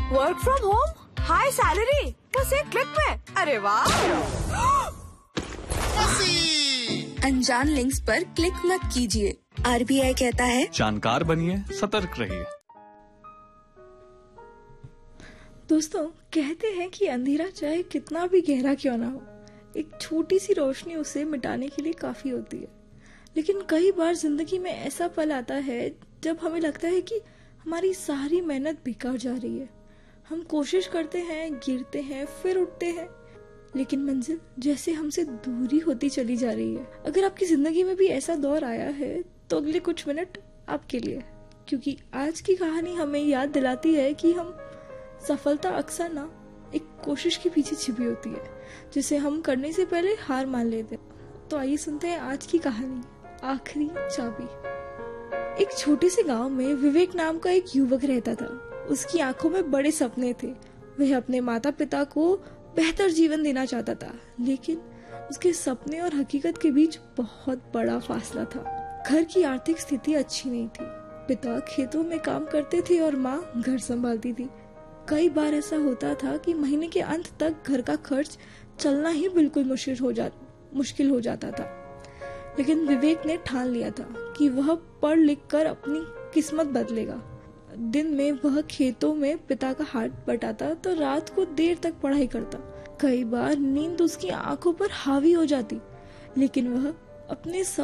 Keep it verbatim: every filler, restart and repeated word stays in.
Work from home, high salary, बस एक click में। अरे वाह। अनजान लिंक्स पर क्लिक मत कीजिए। आरबीआई कहता है जानकार बनिए, सतर्क रहिए। दोस्तों, कहते हैं कि अंधेरा चाहे कितना भी गहरा क्यों ना हो, एक छोटी सी रोशनी उसे मिटाने के लिए काफी होती है। लेकिन कई बार जिंदगी में ऐसा पल आता है जब हमें लगता है कि हमारी सारी मेहनत बेकार जा रही है। हम कोशिश करते हैं, गिरते हैं, फिर उठते हैं, लेकिन मंजिल जैसे हमसे दूरी होती चली जा रही है। अगर आपकी जिंदगी में भी ऐसा दौर आया है तो अगले कुछ मिनट आपके लिए, क्योंकि आज की कहानी हमें याद दिलाती है कि हम सफलता अक्सर ना एक कोशिश के पीछे छिपी होती है, जिसे हम करने से पहले हार मान लेते हैं। तो आइए सुनते हैं आज की कहानी, आखिरी चाबी। एक छोटे से गांव में विवेक नाम का एक युवक रहता था। उसकी आंखों में बड़े सपने थे। वह अपने माता पिता को बेहतर जीवन देना चाहता था, लेकिन उसके सपने और हकीकत के बीच बहुत बड़ा फासला था। घर की आर्थिक स्थिति अच्छी नहीं थी। पिता खेतों में काम करते थे और माँ घर संभालती थी। कई बार ऐसा होता था कि महीने के अंत तक घर का खर्च चलना ही बिल्कुल मुश्किल हो जा मुश्किल हो जाता था। लेकिन विवेक ने ठान लिया था कि वह पढ़ लिख कर अपनी किस्मत बदलेगा। दिन में वह खेतों में पिता का हाथ बटाता तो रात को देर तक पढ़ाई करता। कई बार नींद उसकी आंखों पर हावी हो जाती, लेकिन वह अपने